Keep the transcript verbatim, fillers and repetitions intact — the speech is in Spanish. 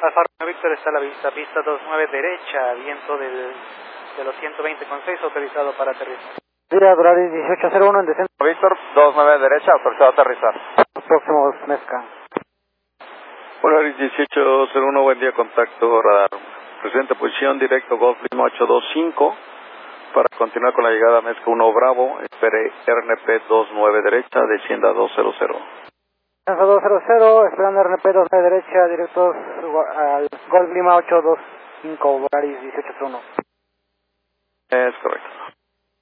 Alfa Romeo Víctor está a la vista, pista dos nueve derecha, viento del, de los ciento veinte con seis, autorizado para aterrizar. Vira Volaris dieciocho cero uno en descenso. Víctor, dos nueve derecha, autorizado a aterrizar. Próximos Mezca. Volaris dieciocho cero uno, buen día, contacto radar. Presente posición, directo Golf Lima ocho dos cinco. Para continuar con la llegada Mezca uno Bravo, espere R N P dos nueve derecha, descienda dos cero cero. Descenso dos cero cero, esperando R N P dos nueve derecha, directos al Golf Lima ocho dos cinco, Volaris dieciocho cero uno. Es correcto.